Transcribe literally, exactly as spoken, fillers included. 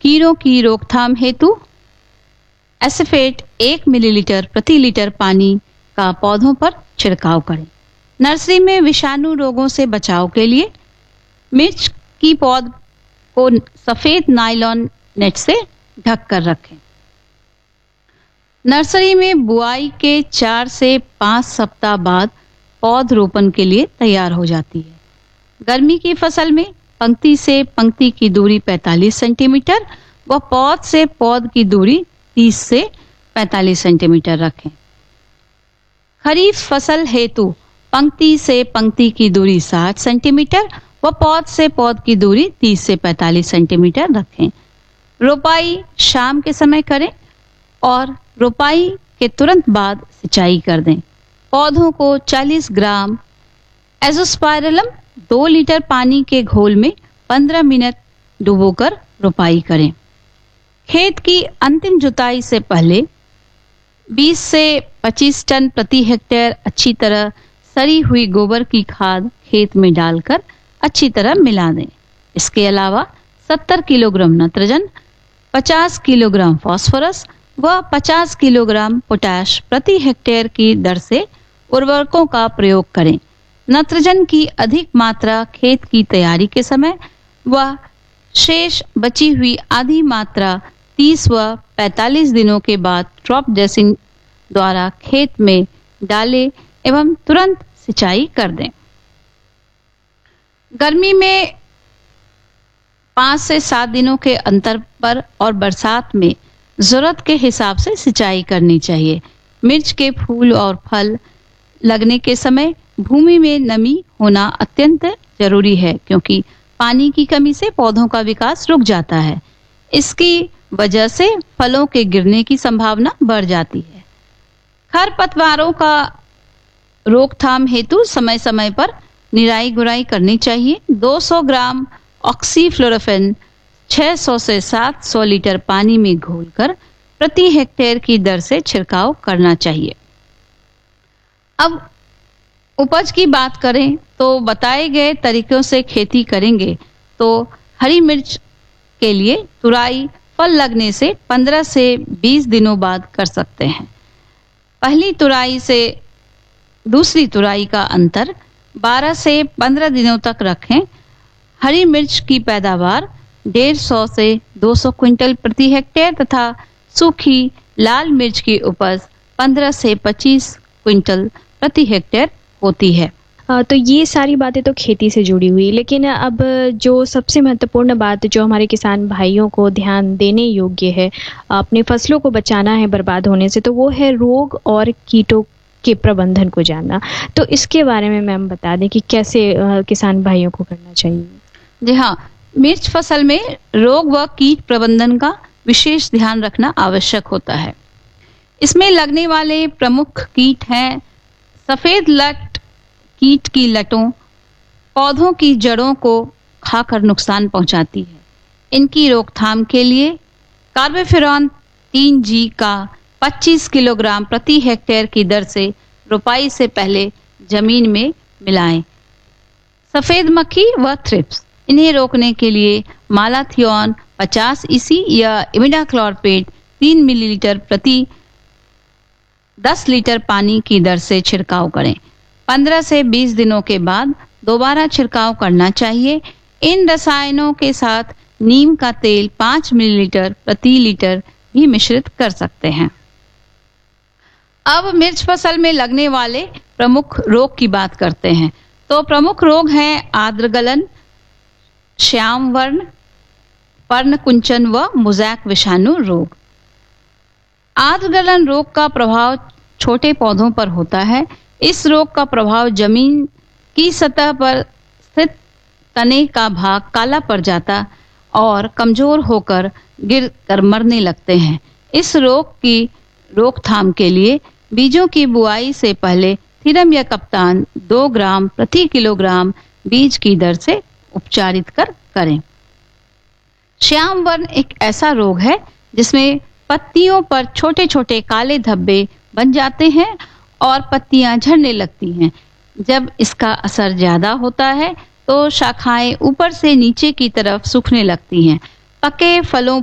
कीड़ों की रोकथाम हेतु एसिफेट एक मिलीलीटर प्रति लीटर पानी का पौधों पर छिड़काव करें। नर्सरी में विषाणु रोगों से बचाव के लिए मिर्च की पौध को सफेद नायलॉन नेट से ढक कर रखें। नर्सरी में बुआई के चार से पाँच सप्ताह बाद पौध रोपण के लिए तैयार हो जाती है। गर्मी की फसल में पंक्ति से पंक्ति की दूरी पैंतालीस सेंटीमीटर व पौध से पौध की दूरी तीस से पैंतालीस सेंटीमीटर रखें। खरीफ फसल हेतु पंक्ति से पंक्ति की दूरी साठ सेंटीमीटर व पौध से पौध की दूरी तीस से पैंतालीस सेंटीमीटर रखें। रोपाई शाम के समय करें और रोपाई के तुरंत बाद सिंचाई कर दें। पौधों को चालीस ग्राम एजोस्पाइरलम दो लीटर पानी के घोल में पंद्रह मिनट डुबोकर रोपाई करें। खेत की अंतिम जुताई से पहले बीस से पच्चीस टन प्रति हेक्टेयर अच्छी तरह सड़ी हुई गोबर की खाद खेत में डालकर अच्छी तरह मिला दें। इसके अलावा सत्तर किलोग्राम नाइट्रोजन, पचास किलोग्राम फास्फोरस व पचास किलोग्राम पोटाश प्रति हेक्टेयर की दर से उर्वरकों का प्रयोग करें। नाइट्रोजन की अधिक मात्रा खेत की तैयारी के समय व शेष बची हुई आधी मात्रा तीस व पैंतालीस दिनों के बाद ड्रॉप ड्रेसिंग द्वारा खेत में डालें एवं तुरंत सिंचाई कर दें। गर्मी में पाँच से सात दिनों के अंतर पर और बरसात में जरूरत के हिसाब से सिंचाई करनी चाहिए। मिर्च के फूल और फल लगने के समय भूमि में नमी होना अत्यंत जरूरी है, क्योंकि पानी की कमी से पौधों का विकास रुक जाता है। इसकी वजह से फलों के गिरने की संभावना बढ़ जाती है। खरपतवारों का रोकथाम हेतु समय समय पर निराई गुड़ाई करनी चाहिए। दो सौ ग्राम ऑक्सीफ्लोरोफेन छह सौ से सात सौ लीटर पानी में घोलकर प्रति हेक्टेयर की दर से छिड़काव करना चाहिए। अब उपज की बात करें तो बताए गए तरीकों से खेती करेंगे तो हरी मिर्च के लिए तुराई फल लगने से पंद्रह से बीस दिनों बाद कर सकते हैं। पहली तुराई से दूसरी तुराई का अंतर बारह से पंद्रह दिनों तक रखें। हरी मिर्च की पैदावार डेढ़ सौ से दो सौ क्विंटल प्रति हेक्टेयर तथा सूखी लाल मिर्च की उपज पंद्रह से पच्चीस क्विंटल प्रति हेक्टेयर होती है। आ, तो ये सारी बातें तो खेती से जुड़ी हुई, लेकिन अब जो सबसे महत्वपूर्ण बात जो हमारे किसान भाइयों को ध्यान देने योग्य है अपने फसलों को बचाना है बर्बाद होने से, तो वो है रोग और कीटों के प्रबंधन को जानना। तो इसके बारे में मैम बता दें कि कैसे आ, किसान भाइयों को करना चाहिए। जी हाँ, मिर्च फसल में रोग व कीट प्रबंधन का विशेष ध्यान रखना आवश्यक होता है। इसमें लगने वाले प्रमुख कीट हैं सफेद लट कीट की लटों पौधों की जड़ों को खाकर नुकसान पहुंचाती है। इनकी रोकथाम के लिए कार्बोफ्यूरॉन तीन जी का पच्चीस किलोग्राम प्रति हेक्टेयर की दर से रोपाई से पहले जमीन में मिलाएं। सफेद मक्खी व थ्रिप्स, इन्हें रोकने के लिए मालाथियन पचास ईसी या इमिडाक्लोरपेट तीन मिलीलीटर प्रति दस लीटर पानी की दर से छिड़काव करें। पंद्रह से बीस दिनों के बाद दोबारा छिड़काव करना चाहिए। इन रसायनों के साथ नीम का तेल पाँच मिलीलीटर प्रति लीटर भी मिश्रित कर सकते हैं। अब मिर्च फसल में लगने वाले प्रमुख रोग की बात करते हैं। तो प्रमुख रोग हैं आर्द्रगलन, श्याम वर्ण, पर्ण कुंचन व मोज़ैक विषाणु रोग। आर्द्रगलन रोग का प्रभाव छोटे पौधों पर होता है। इस रोग का प्रभाव जमीन की सतह पर स्थित तने का भाग काला पड़ जाता और कमजोर होकर गिर कर मरने लगते हैं। इस रोग की रोकथाम के लिए बीजों की बुआई से पहले थीरम या कप्तान दो ग्राम प्रति किलोग्राम बीज की दर से उपचारित कर करें। श्याम वर्ण एक ऐसा रोग है जिसमें पत्तियों पर छोटे छोटे काले धब्बे बन जाते हैं और पत्तियां झड़ने लगती हैं। जब इसका असर ज्यादा होता है तो शाखाएं ऊपर से नीचे की तरफ सूखने लगती हैं। पके फलों